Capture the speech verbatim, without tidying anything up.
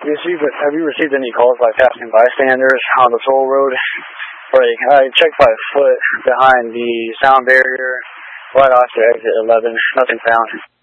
You see, but have you received any calls by passing bystanders on the toll road? Like, I checked by foot behind the sound barrier right off to exit eleven. Nothing found.